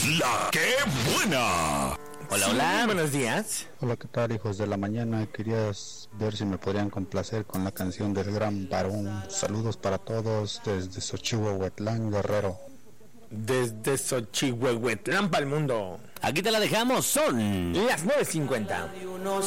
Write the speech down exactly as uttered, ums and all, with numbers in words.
La que buena. Hola, Sí, hola. Buenos días. Hola, ¿qué tal, hijos de la mañana? Quería ver si me podrían complacer con la canción del Gran Varón. Saludos para todos desde Xochihuahuatlán, Guerrero. Desde Xochihuehuetlán para el mundo. Aquí te la dejamos, son Las nueve cincuenta.